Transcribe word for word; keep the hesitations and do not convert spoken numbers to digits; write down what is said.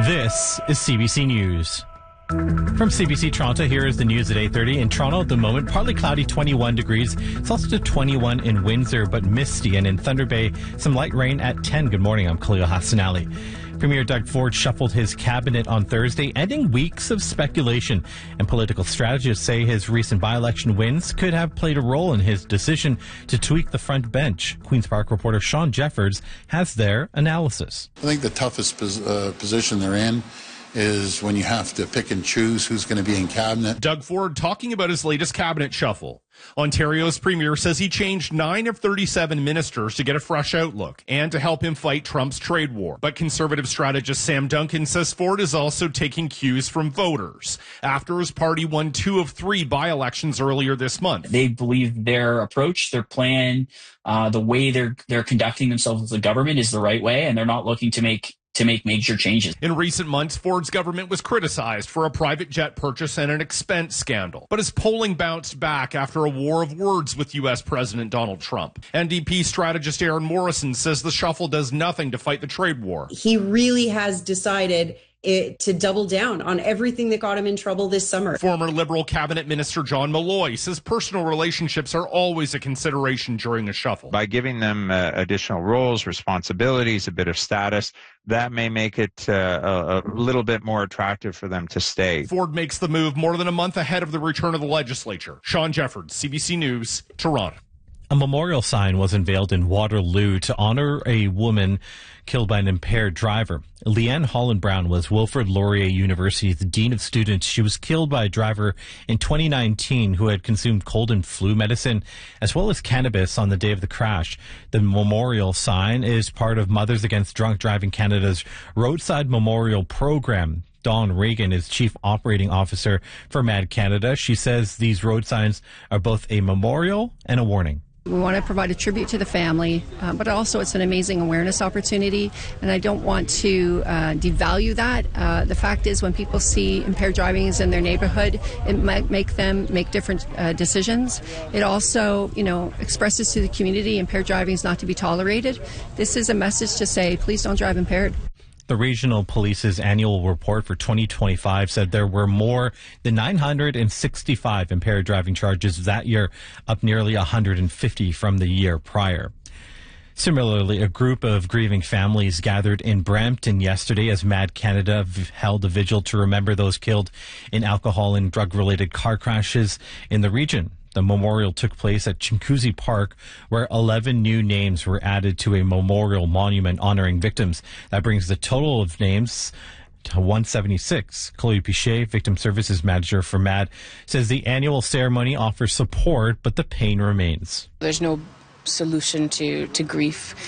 This is C B C News. From C B C Toronto, here is the news at eight thirty. In Toronto at the moment, partly cloudy, twenty-one degrees. It's also to twenty-one in Windsor, but misty. And in Thunder Bay, some light rain at ten. Good morning, I'm Khalil Hassanali. Premier Doug Ford shuffled his cabinet on Thursday, ending weeks of speculation. And political strategists say his recent by-election wins could have played a role in his decision to tweak the front bench. Queen's Park reporter Sean Jeffords has their analysis. I think the toughest pos- uh, position they're in is when you have to pick and choose who's going to be in cabinet. Doug Ford talking about his latest cabinet shuffle. Ontario's premier says he changed nine of thirty-seven ministers to get a fresh outlook and to help him fight Trump's trade war. But conservative strategist Sam Duncan says Ford is also taking cues from voters after his party won two of three by-elections earlier this month. They believe their approach, their plan, uh, the way they're they're conducting themselves as a government is the right way, and they're not looking to make to make major changes. In recent months, Ford's government was criticized for a private jet purchase and an expense scandal. But his polling bounced back after a war of words with U S President Donald Trump. N D P strategist Aaron Morrison says the shuffle does nothing to fight the trade war. He really has decided It, to double down on everything that got him in trouble this summer. Former Liberal cabinet minister John Malloy says personal relationships are always a consideration during a shuffle. By giving them uh, additional roles, responsibilities, a bit of status, that may make it uh, a, a little bit more attractive for them to stay. Ford makes the move more than a month ahead of the return of the legislature. Sean Jeffords, C B C News, Toronto. A memorial sign was unveiled in Waterloo to honor a woman killed by an impaired driver. Leanne Holland Brown was Wilfrid Laurier University's Dean of Students. She was killed by a driver in twenty nineteen who had consumed cold and flu medicine as well as cannabis on the day of the crash. The memorial sign is part of Mothers Against Drunk Driving Canada's Roadside Memorial Program. Dawn Reagan is Chief Operating Officer for MAD Canada. She says these road signs are both a memorial and a warning. We want to provide a tribute to the family, uh, but also it's an amazing awareness opportunity, and I don't want to uh, devalue that. Uh, the fact is, when people see impaired driving in their neighborhood, it might make them make different uh, decisions. It also, you know, expresses to the community impaired driving is not to be tolerated. This is a message to say, please don't drive impaired. The Regional Police's annual report for twenty twenty-five said there were more than nine hundred sixty-five impaired driving charges that year, up nearly one hundred fifty from the year prior. Similarly, a group of grieving families gathered in Brampton yesterday as MAD Canada held a vigil to remember those killed in alcohol and drug-related car crashes in the region. The memorial took place at Chinguacousy Park, where eleven new names were added to a memorial monument honoring victims. That brings the total of names to one seventy-six. Chloe Pichet, Victim Services Manager for MAD, says the annual ceremony offers support, but the pain remains. There's no solution to, to grief.